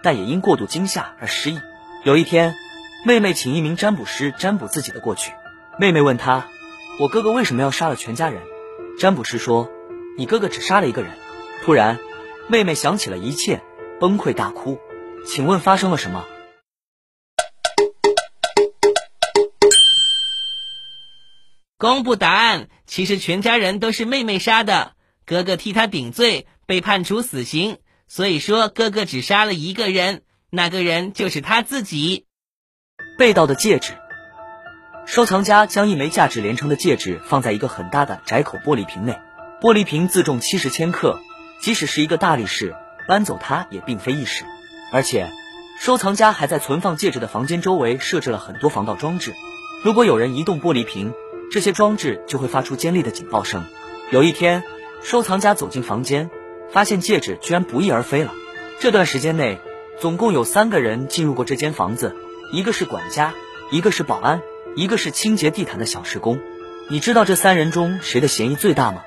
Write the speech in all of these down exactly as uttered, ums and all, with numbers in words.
但也因过度惊吓而失忆。有一天，妹妹请一名占卜师占卜自己的过去。妹妹问他：我哥哥为什么要杀了全家人？占卜师说：你哥哥只杀了一个人。突然，妹妹想起了一切，崩溃大哭。请问发生了什么？ 公布答案，其实全家人都是妹妹杀的，哥哥替他顶罪，被判处死刑，所以说哥哥只杀了一个人，那个人就是他自己。 被盗的戒指。收藏家将一枚价值连城的戒指放在一个很大的窄口玻璃瓶内，玻璃瓶自重七十千克，即使是一个大力士搬走它也并非易事。而且收藏家还在存放戒指的房间周围设置了很多防盗装置，如果有人移动玻璃瓶，这些装置就会发出尖利的警报声。有一天，收藏家走进房间，发现戒指居然不翼而飞了。这段时间内，总共有三个人进入过这间房子，一个是管家，一个是保安，一个是清洁地毯的小时工。你知道这三人中谁的嫌疑最大吗？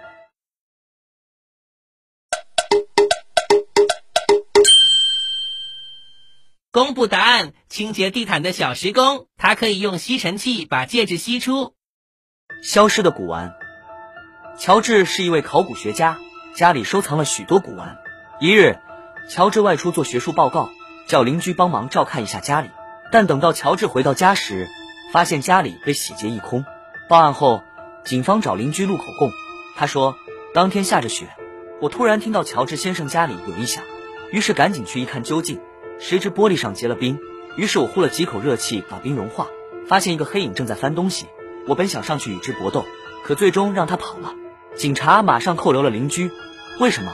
公布答案，清洁地毯的小时工，他可以用吸尘器把戒指吸出。 消失的古玩。乔治是一位考古学家，家里收藏了许多古玩。一日，乔治外出做学术报告，叫邻居帮忙照看一下家里。但等到乔治回到家时，发现家里被洗劫一空。报案后，警方找邻居录口供。他说，当天下着雪，我突然听到乔治先生家里有异响，于是赶紧去一看究竟，谁知玻璃上结了冰。于是我呼了几口热气把冰融化，发现一个黑影正在翻东西。我本想上去与之搏斗，可最终让他跑了。警察马上扣留了邻居。为什么？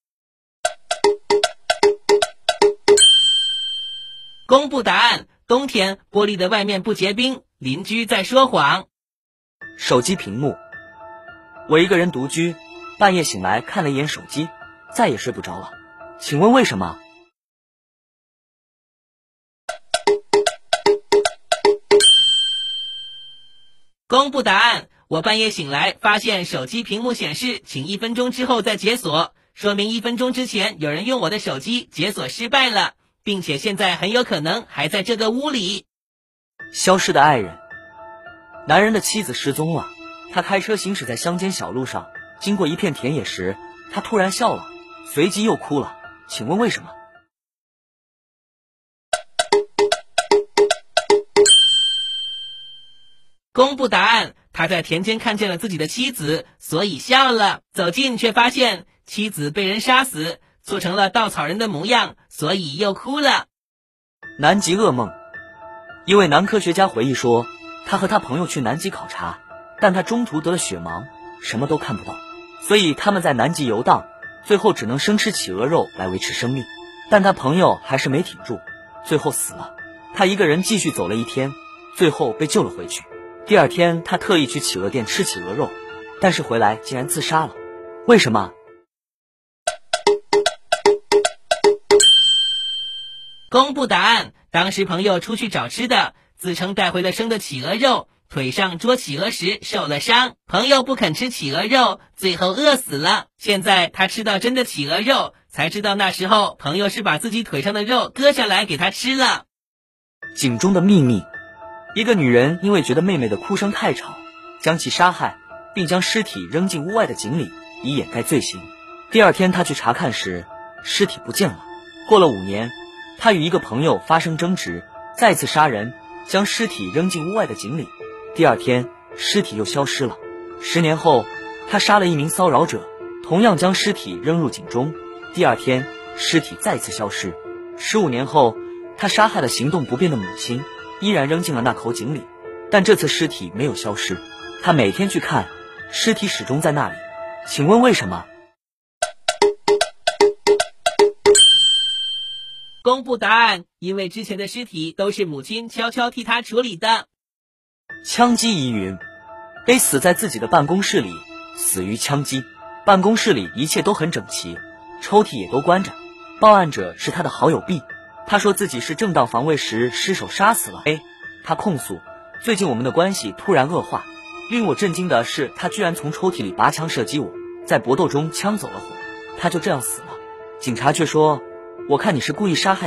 公布答案，冬天玻璃的外面不结冰，邻居在说谎。 手机屏幕。我一个人独居，半夜醒来看了一眼手机，再也睡不着了。请问为什么？ 公布答案，我半夜醒来发现手机屏幕显示请一分钟之后再解锁，说明一分钟之前有人用我的手机解锁失败了，并且现在很有可能还在这个屋里。 消失的爱人。男人的妻子失踪了，他开车行驶在乡间小路上，经过一片田野时，他突然笑了，随即又哭了。请问为什么？ 公布答案，他在田间看见了自己的妻子，所以笑了。走近却发现妻子被人杀死，做成了稻草人的模样，所以又哭了。 南极噩梦。一位男科学家回忆说，他和他朋友去南极考察，但他中途得了血盲，什么都看不到，所以他们在南极游荡，最后只能生吃企鹅肉来维持生命。但他朋友还是没挺住，最后死了。他一个人继续走了一天，最后被救了回去。第二天，他特意去企鹅店吃企鹅肉，但是回来竟然自杀了。为什么？ 公布答案，当时朋友出去找吃的，自称带回了生的企鹅肉，腿上捉企鹅时受了伤，朋友不肯吃企鹅肉，最后饿死了。现在他吃到真的企鹅肉，才知道那时候朋友是把自己腿上的肉割下来给他吃了。 井中的秘密。一个女人因为觉得妹妹的哭声太吵，将其杀害，并将尸体扔进屋外的井里，以掩盖罪行。第二天她去查看时，尸体不见了。过了五年，她与一个朋友发生争执，再次杀人，将尸体扔进屋外的井里。第二天，尸体又消失了。十年后，她杀了一名骚扰者，同样将尸体扔入井中。第二天，尸体再次消失。十五年后，她杀害了行动不便的母亲，依然扔进了那口井里，但这次尸体没有消失。他每天去看，尸体始终在那里。请问为什么？ 公布答案，因为之前的尸体都是母亲悄悄替他处理的。 枪击疑云。A 死在自己的办公室里，死于枪击。办公室里一切都很整齐，抽屉也都关着。报案者是他的好友 B，他说自己是正当防卫时失手杀死了 A。 他控诉，最近我们的关系突然恶化，令我震惊的是他居然从抽屉里拔枪射击我，在搏斗中枪走了火，他就这样死了。警察却说，我看你是故意杀害